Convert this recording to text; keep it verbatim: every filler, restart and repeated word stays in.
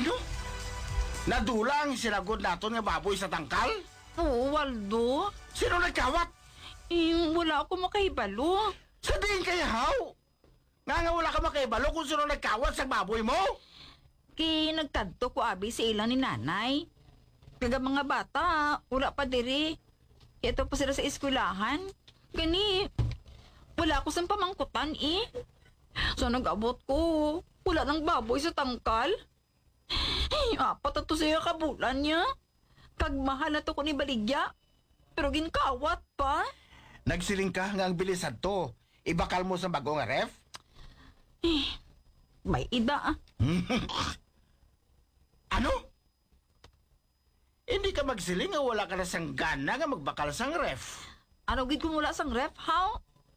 Ano? Nadulang sinagod naton nga baboy sa tangkal? Oo, Waldo. Sino nagkawat? Eh, wala ako makahibalo. Sabihin kay haw! Nga nga wala ka makaibalo kung sino nagkawat sa baboy mo? Kay nagkadto ko abi sa ilang ni nanay. Kaga mga bata, wala pa diri. Ito pa sila sa eskwelahan. Gani, wala ko sa pamangkutan eh. So nag-abot ko, wala ng baboy sa tangkal. Ay, apat ato siya kabulan niya. Kagmahal na to ko ni Baligya. Pero ginkawat pa. Nagsiling ka nga ang bilisan to. Ibakal mo sa bagong ref? Eh, may ida ah. Ano? Hindi ka magsiling nga wala ka na sang gana nga magbakal sang ref. Ano gid kung wala sang ref, how?